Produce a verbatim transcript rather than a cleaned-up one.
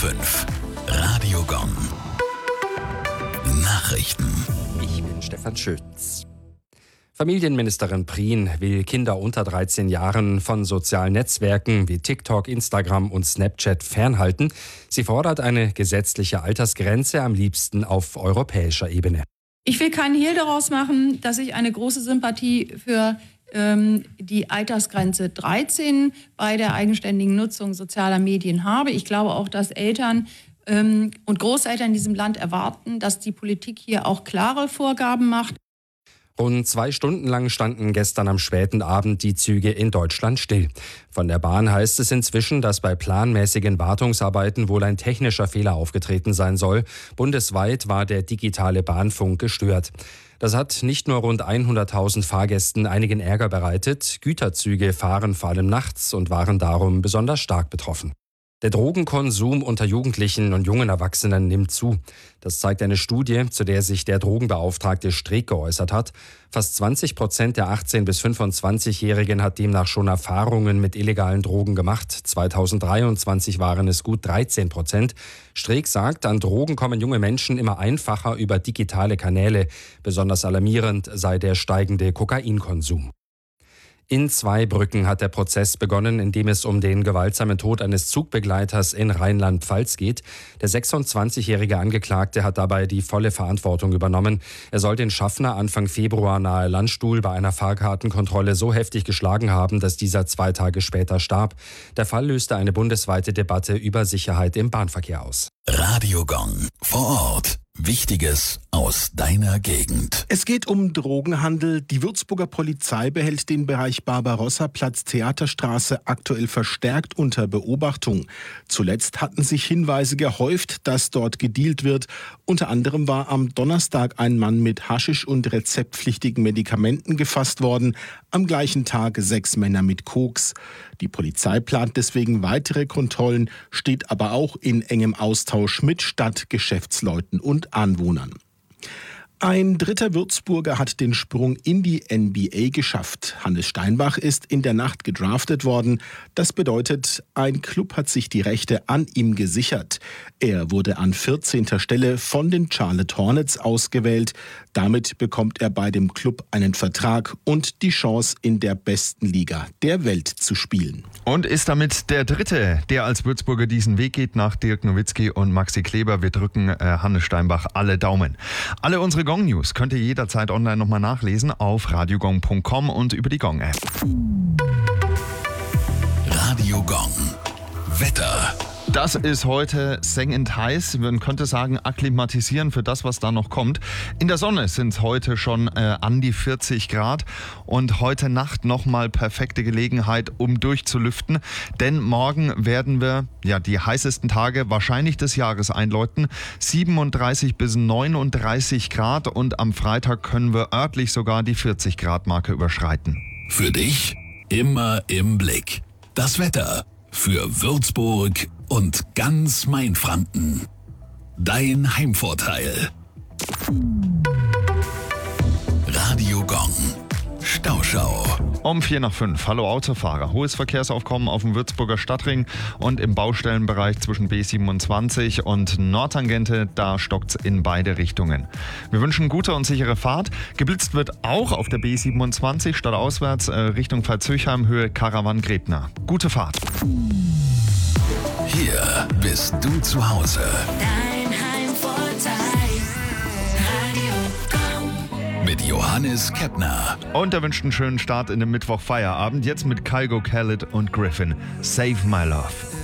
fünf. Radio Gong. Nachrichten. Ich bin Stefan Schütz. Familienministerin Prien will Kinder unter dreizehn Jahren von sozialen Netzwerken wie TikTok, Instagram und Snapchat fernhalten. Sie fordert eine gesetzliche Altersgrenze, am liebsten auf europäischer Ebene. Ich will keinen Hehl daraus machen, dass ich eine große Sympathie für ähm, die Altersgrenze dreizehn bei der eigenständigen Nutzung sozialer Medien habe. Ich glaube auch, dass Eltern ähm, und Großeltern in diesem Land erwarten, dass die Politik hier auch klare Vorgaben macht. Rund zwei Stunden lang standen gestern am späten Abend die Züge in Deutschland still. Von der Bahn heißt es inzwischen, dass bei planmäßigen Wartungsarbeiten wohl ein technischer Fehler aufgetreten sein soll. Bundesweit war der digitale Bahnfunk gestört. Das hat nicht nur rund hunderttausend Fahrgästen einigen Ärger bereitet. Güterzüge fahren vor allem nachts und waren darum besonders stark betroffen. Der Drogenkonsum unter Jugendlichen und jungen Erwachsenen nimmt zu. Das zeigt eine Studie, zu der sich der Drogenbeauftragte Streeck geäußert hat. Fast zwanzig Prozent der achtzehn- bis fünfundzwanzigjährigen hat demnach schon Erfahrungen mit illegalen Drogen gemacht. zweitausenddreiundzwanzig waren es gut dreizehn Prozent. Streeck sagt, an Drogen kommen junge Menschen immer einfacher über digitale Kanäle. Besonders alarmierend sei der steigende Kokainkonsum. In Zweibrücken hat der Prozess begonnen, in dem es um den gewaltsamen Tod eines Zugbegleiters in Rheinland-Pfalz geht. Der sechsundzwanzigjährige Angeklagte hat dabei die volle Verantwortung übernommen. Er soll den Schaffner Anfang Februar nahe Landstuhl bei einer Fahrkartenkontrolle so heftig geschlagen haben, dass dieser zwei Tage später starb. Der Fall löste eine bundesweite Debatte über Sicherheit im Bahnverkehr aus. Radio Gong. Vor Ort. Wichtiges aus deiner Gegend. Es geht um Drogenhandel. Die Würzburger Polizei behält den Bereich Barbarossa-Platz Theaterstraße aktuell verstärkt unter Beobachtung. Zuletzt hatten sich Hinweise gehäuft, dass dort gedealt wird. Unter anderem war am Donnerstag ein Mann mit Haschisch und rezeptpflichtigen Medikamenten gefasst worden. Am gleichen Tag sechs Männer mit Koks. Die Polizei plant deswegen weitere Kontrollen, steht aber auch in engem Austausch mit Stadtgeschäftsleuten und Anwohnern. Ein dritter Würzburger hat den Sprung in die N B A geschafft. Hannes Steinbach ist in der Nacht gedraftet worden. Das bedeutet, ein Club hat sich die Rechte an ihm gesichert. Er wurde an vierzehnter Stelle von den Charlotte Hornets ausgewählt. Damit bekommt er bei dem Club einen Vertrag und die Chance, in der besten Liga der Welt zu spielen. Und ist damit der Dritte, der als Würzburger diesen Weg geht, nach Dirk Nowitzki und Maxi Kleber. Wir drücken äh, Hannes Steinbach alle Daumen. Alle unsere Gong News könnt ihr jederzeit online nochmal nachlesen auf radiogong punkt com und über die Gong App. Radio Gong. Wetter. Das ist heute sengend heiß. Man könnte sagen, akklimatisieren für das, was da noch kommt. In der Sonne sind es heute schon äh, an die vierzig Grad und heute Nacht nochmal perfekte Gelegenheit, um durchzulüften. Denn morgen werden wir ja die heißesten Tage wahrscheinlich des Jahres einläuten. siebenunddreißig bis neununddreißig Grad und am Freitag können wir örtlich sogar die vierzig Grad Marke überschreiten. Für dich immer im Blick. Das Wetter für Würzburg und ganz Mainfranken. Dein Heimvorteil. Radio Gong. Stauschau. Um vier nach fünf. Hallo Autofahrer. Hohes Verkehrsaufkommen auf dem Würzburger Stadtring und im Baustellenbereich zwischen B siebenundzwanzig und Nordtangente. Da stockt's in beide Richtungen. Wir wünschen gute und sichere Fahrt. Geblitzt wird auch auf der B siebenundzwanzig stadtauswärts äh, Richtung Pfalzhöchheim, Höhe Karawan-Gretna. Gute Fahrt. Hier bist du zu Hause. Dein Heimvorteil. Radio Gong. Mit Johannes Keppner. Und er wünscht einen schönen Start in den Mittwoch-Feierabend. Jetzt mit Kygo Khaled und Griffin. Save My Love.